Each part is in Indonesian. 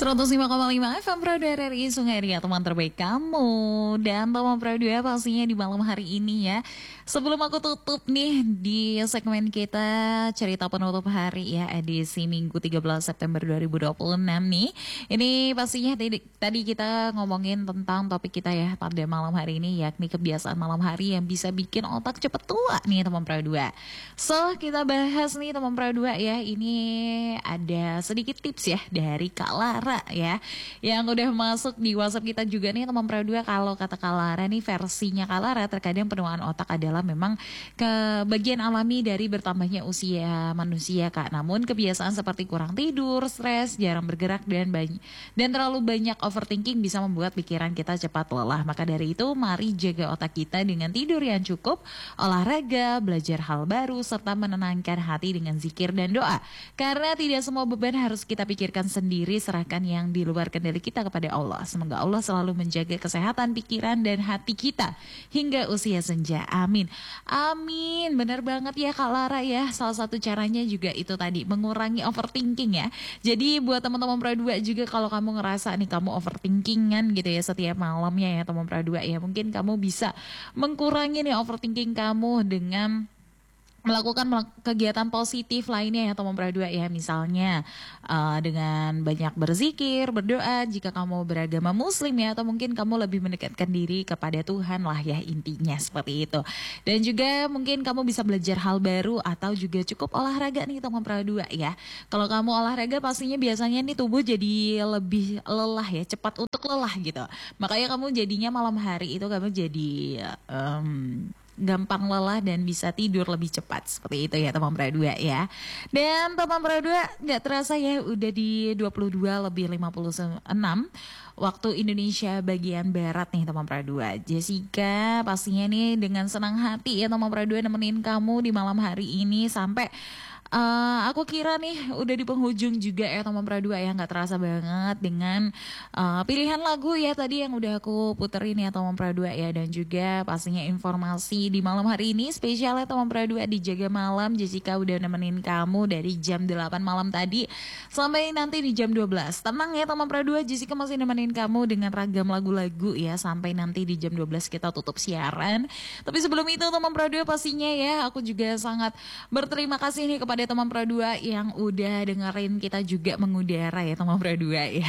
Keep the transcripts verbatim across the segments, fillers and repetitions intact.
seratus lima koma lima F M Pro dua R I Sungai Ria, teman terbaik kamu. Dan teman Pro dua pastinya di malam hari ini ya. Sebelum aku tutup nih di segmen kita cerita penutup hari ya, edisi Minggu tiga belas September dua ribu dua puluh enam nih. Ini pastinya tadi, tadi kita ngomongin tentang topik kita ya pada malam hari ini, yakni kebiasaan malam hari yang bisa bikin otak cepet tua nih teman Pro dua. So kita bahas nih teman Pro dua ya, ini ada sedikit tips ya dari Kak Lara ya, yang udah masuk di WhatsApp kita juga nih teman Pro dua. Kalau kata Kak Lara nih, versinya Kak Lara, terkadang penuaan otak adalah memang kebagian alami dari bertambahnya usia manusia Kak. Namun kebiasaan seperti kurang tidur, stres, jarang bergerak dan banyak dan terlalu banyak overthinking bisa membuat pikiran kita cepat lelah. Maka dari itu mari jaga otak kita dengan tidur yang cukup, olahraga, belajar hal baru, serta menenangkan hati dengan zikir dan doa. Karena tidak semua beban harus kita pikirkan sendiri, serahkan yang di luar kendali kita kepada Allah. Semoga Allah selalu menjaga kesehatan pikiran dan hati kita hingga usia senja. Amin. Amin. Benar banget ya Kak Lara ya. Salah satu caranya juga itu tadi, mengurangi overthinking ya. Jadi buat teman-teman Pro dua juga, kalau kamu ngerasa nih kamu overthinkingan gitu ya setiap malamnya ya teman Pro dua ya, mungkin kamu bisa mengurangi nih overthinking kamu dengan melakukan kegiatan positif lainnya ya teman Pro dua ya. Misalnya uh, dengan banyak berzikir, berdoa jika kamu beragama muslim ya, atau mungkin kamu lebih mendekatkan diri kepada Tuhan lah ya, intinya seperti itu. Dan juga mungkin kamu bisa belajar hal baru atau juga cukup olahraga nih teman Pro dua ya. Kalau kamu olahraga pastinya biasanya nih tubuh jadi lebih lelah ya, cepat untuk lelah gitu. Makanya kamu jadinya malam hari itu kamu jadi um, gampang lelah dan bisa tidur lebih cepat. Seperti itu ya teman Pro dua ya. Dan teman Pro dua, gak terasa ya udah di dua puluh dua lebih lima puluh enam waktu Indonesia bagian Barat nih teman Pro dua. Jessica pastinya nih dengan senang hati ya teman Pro dua nemenin kamu di malam hari ini sampai Uh, aku kira nih udah di penghujung juga ya teman Pro dua ya. Gak terasa banget dengan uh, pilihan lagu ya tadi yang udah aku puterin ya teman Pro dua ya. Dan juga pastinya informasi di malam hari ini spesial ya teman Pro dua di Jaga Malam. Jessica udah nemenin kamu dari jam delapan malam tadi sampai nanti di jam dua belas. Tenang ya teman Pro dua, Jessica masih nemenin kamu dengan ragam lagu-lagu ya sampai nanti di jam dua belas kita tutup siaran. Tapi sebelum itu teman Pro dua pastinya ya, aku juga sangat berterima kasih nih kepada teman Pro dua yang udah dengerin kita juga mengudara ya teman Pro dua ya.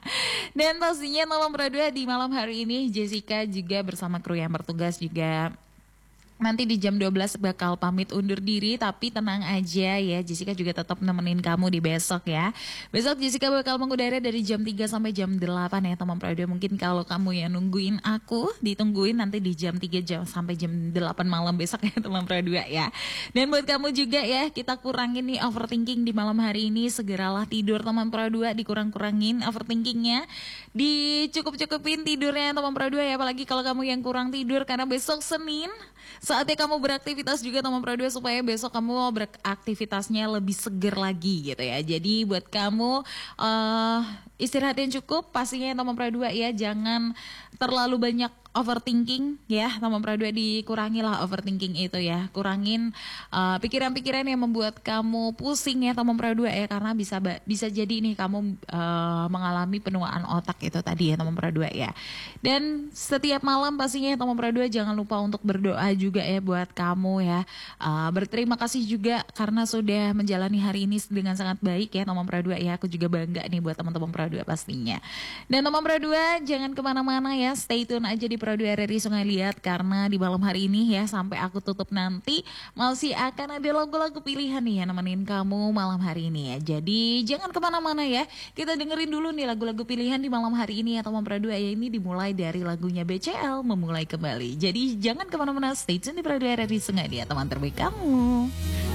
Dan pastinya teman Pro dua di malam hari ini Jessica juga bersama kru yang bertugas juga nanti di jam dua belas bakal pamit undur diri. Tapi tenang aja ya, Jessica juga tetap nemenin kamu di besok ya. Besok Jessica bakal mengudara dari jam tiga sampai jam delapan ya teman Pro dua. Mungkin kalau kamu yang nungguin aku, ditungguin nanti di jam tiga jam sampai jam delapan malam besok ya teman Pro dua ya. Dan buat kamu juga ya, kita kurangin nih overthinking di malam hari ini. Segeralah tidur teman Pro dua, dikurang-kurangin overthinkingnya, dicukup-cukupin tidurnya teman Pro dua ya. Apalagi kalau kamu yang kurang tidur, karena besok Senin saatnya kamu beraktivitas juga teman Pro dua, supaya besok kamu beraktivitasnya lebih seger lagi gitu ya. Jadi buat kamu uh, istirahat yang cukup pastinya teman Pro dua ya. Jangan terlalu banyak overthinking ya teman Pro dua, dikurangilah overthinking itu ya. Kurangin uh, pikiran-pikiran yang membuat kamu pusing ya teman Pro dua ya, karena bisa bisa jadi nih kamu uh, mengalami penuaan otak itu tadi ya teman Pro dua ya. Dan setiap malam pastinya teman Pro dua jangan lupa untuk berdoa juga ya buat kamu ya. Uh, berterima kasih juga karena sudah menjalani hari ini dengan sangat baik ya teman Pro dua ya. Aku juga bangga nih buat teman-teman Pro dua pastinya. Dan teman Pro dua jangan kemana-mana ya, stay tune aja di Pro dua R R I Sungai Liat, karena di malam hari ini ya sampai aku tutup nanti masih akan ada lagu-lagu pilihan nih ya nemenin kamu malam hari ini ya. Jadi jangan kemana-mana ya, kita dengerin dulu nih lagu-lagu pilihan di malam hari ini ya teman Pro dua ya. Ini dimulai dari lagunya B C L, Memulai Kembali. Jadi jangan kemana-mana, stay tune di Pro dua R R I Sungai Liat, teman terbaik kamu.